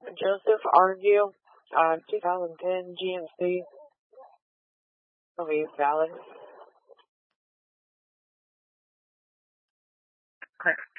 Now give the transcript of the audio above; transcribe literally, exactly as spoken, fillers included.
Joseph Argue, uh, twenty ten G M C. Will be valid.